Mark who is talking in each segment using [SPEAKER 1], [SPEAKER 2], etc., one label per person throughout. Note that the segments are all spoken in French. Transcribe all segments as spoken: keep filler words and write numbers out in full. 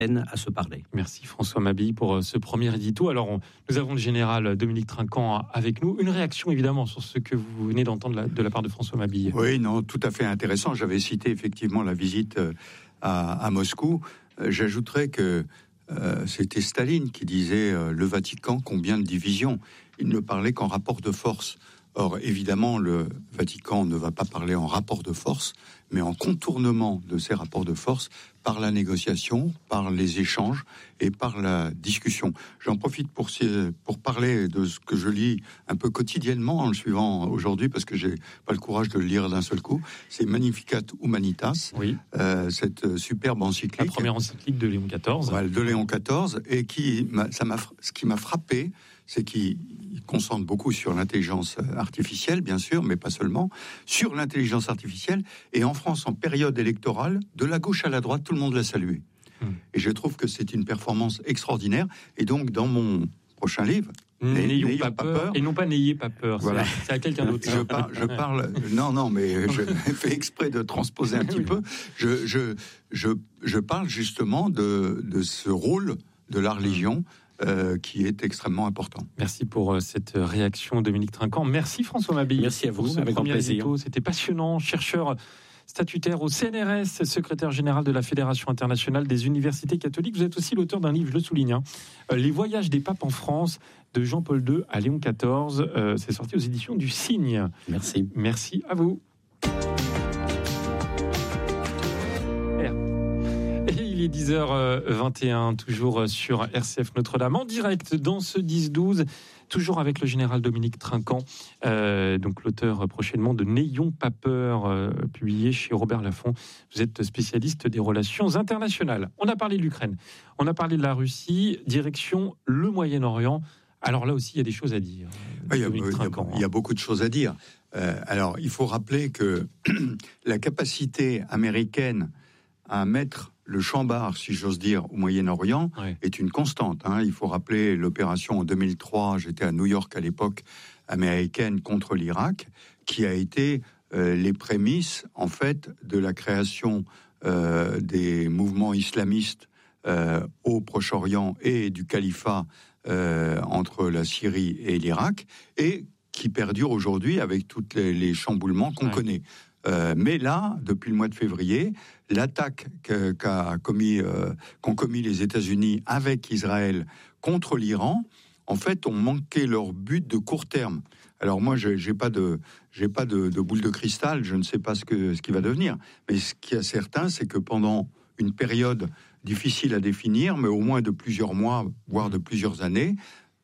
[SPEAKER 1] à se parler.
[SPEAKER 2] Merci François Mabille pour ce premier édito. Alors, on, nous avons le général Dominique Trinquant avec nous. Une réaction évidemment sur ce que vous venez d'entendre la, de la part de François Mabille.
[SPEAKER 3] Oui, non, tout à fait intéressant. J'avais cité effectivement la visite à, à Moscou. J'ajouterais que euh, c'était Staline qui disait euh, le Vatican, combien de divisions. Il ne parlait qu'en rapport de force. Or, évidemment, le Vatican ne va pas parler en rapport de force, mais en contournement de ces rapports de force par la négociation, par les échanges et par la discussion. J'en profite pour, pour parler de ce que je lis un peu quotidiennement en le suivant aujourd'hui, parce que j'ai pas le courage de le lire d'un seul coup. C'est Magnificat Humanitas,
[SPEAKER 2] oui.
[SPEAKER 3] euh, cette superbe encyclique.
[SPEAKER 2] La première encyclique de Léon quatorze.
[SPEAKER 3] Ouais, de Léon quatorze, et qui, ça m'a, ce qui m'a frappé, c'est qu'il concentre beaucoup sur l'intelligence artificielle, bien sûr, mais pas seulement, sur l'intelligence artificielle. Et en France, en période électorale, de la gauche à la droite, tout le monde l'a salué. Mmh. Et je trouve que c'est une performance extraordinaire. Et donc, dans mon prochain livre,
[SPEAKER 2] N'ayons, n'ayons pas, pas peur, peur, et non pas n'ayez pas peur.
[SPEAKER 3] Voilà.
[SPEAKER 2] C'est, c'est à quelqu'un d'autre.
[SPEAKER 3] Je, par, je parle. Non, non, mais je fais exprès de transposer un petit oui. peu. Je, je, je, je parle justement de, de ce rôle de la religion. Euh, qui est extrêmement important.
[SPEAKER 2] Merci pour euh, cette réaction, Dominique Trinquant. Merci François Mabille.
[SPEAKER 1] Merci à vous,
[SPEAKER 2] pour ce
[SPEAKER 1] avec grand plaisir.
[SPEAKER 2] Édito. C'était passionnant. Chercheur statutaire au C N R S, secrétaire général de la Fédération internationale des universités catholiques. Vous êtes aussi l'auteur d'un livre, je le souligne, hein, Les voyages des papes en France, de Jean-Paul deux à Léon quatorze. Euh, c'est sorti aux éditions du Cygne.
[SPEAKER 1] Merci.
[SPEAKER 2] Merci à vous. Il est dix heures vingt et un, toujours sur R C F Notre-Dame, en direct dans ce dix douze, toujours avec le général Dominique Trinquant, euh, donc l'auteur prochainement de N'ayons pas peur, euh, publié chez Robert Laffont. Vous êtes spécialiste des relations internationales. On a parlé de l'Ukraine, on a parlé de la Russie, direction le Moyen-Orient. Alors là aussi, il y a des choses à dire.
[SPEAKER 3] Il y a, il y a, il y a beaucoup de choses à dire. Euh, alors, il faut rappeler que la capacité américaine à mettre le chambard, si j'ose dire, au Moyen-Orient, oui. est une constante. Hein. Il faut rappeler l'opération en deux mille trois, j'étais à New York à l'époque, américaine contre l'Irak, qui a été euh, les prémices, en fait, de la création euh, des mouvements islamistes euh, au Proche-Orient et du califat euh, entre la Syrie et l'Irak, et qui perdure aujourd'hui avec tous les, les chamboulements qu'on oui. connaît. Euh, mais là, depuis le mois de février, l'attaque que, qu'a commis, euh, qu'ont commis les États-Unis avec Israël contre l'Iran, en fait, ont manqué leur but de court terme. Alors moi, je j'ai pas de, j'ai pas de, de boule de cristal, je ne sais pas ce que ce qui va devenir. Mais ce qui est certain, c'est que pendant une période difficile à définir, mais au moins de plusieurs mois, voire de plusieurs années,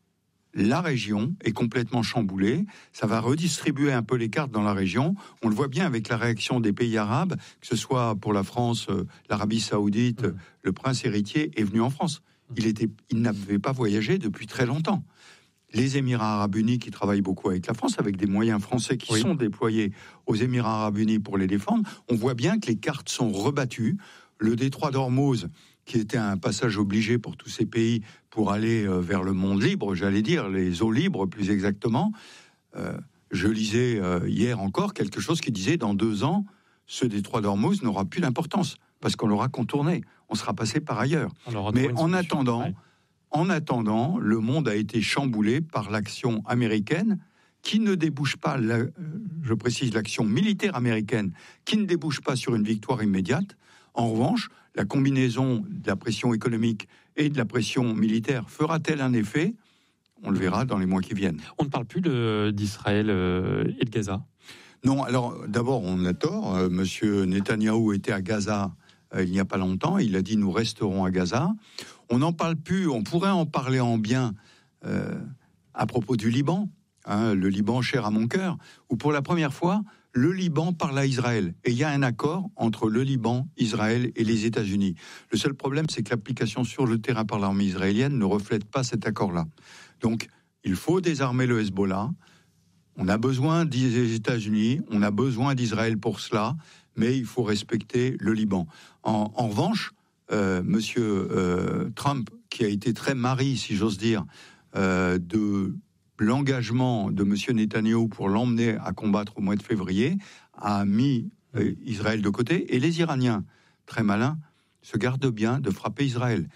[SPEAKER 3] la région est complètement chamboulée. Ça va redistribuer un peu les cartes dans la région. On le voit bien avec la réaction des pays arabes, que ce soit pour la France, euh, l'Arabie Saoudite, mmh. le prince héritier est venu en France. Il était, il n'avait pas voyagé depuis très longtemps. Les Émirats Arabes Unis qui travaillent beaucoup avec la France, avec des moyens français qui oui. sont déployés aux Émirats Arabes Unis pour les défendre, on voit bien que les cartes sont rebattues. Le détroit d'Ormuz, qui était un passage obligé pour tous ces pays pour aller vers le monde libre, j'allais dire, les eaux libres plus exactement. Euh, je lisais euh, hier encore quelque chose qui disait dans deux ans, ce détroit d'Ormuz n'aura plus d'importance parce qu'on l'aura contourné, on sera passé par ailleurs. Mais en attendant, ouais. en attendant, le monde a été chamboulé par l'action américaine qui ne débouche pas, la, je précise l'action militaire américaine, qui ne débouche pas sur une victoire immédiate. En revanche, la combinaison de la pression économique et de la pression militaire fera-t-elle un effet ? On le verra dans les mois qui viennent.
[SPEAKER 2] On ne parle plus de, d'Israël et de Gaza ?
[SPEAKER 3] Non, alors d'abord, on a tort. Euh, Monsieur Netanyahou était à Gaza euh, il n'y a pas longtemps. Il a dit « nous resterons à Gaza ». On n'en parle plus. On pourrait en parler en bien euh, à propos du Liban, hein, le Liban cher à mon cœur, où pour la première fois, le Liban parle à Israël. Et il y a un accord entre le Liban, Israël et les États-Unis. Le seul problème, c'est que l'application sur le terrain par l'armée israélienne ne reflète pas cet accord-là. Donc, il faut désarmer le Hezbollah. On a besoin des États-Unis, on a besoin d'Israël pour cela, mais il faut respecter le Liban. En, en revanche, euh, Monsieur euh, Trump, qui a été très mari, si j'ose dire, euh, de l'engagement de Monsieur Netanyahou pour l'emmener à combattre au mois de février, a mis euh, Israël de côté, et les Iraniens, très malins, se garde bien de frapper Israël.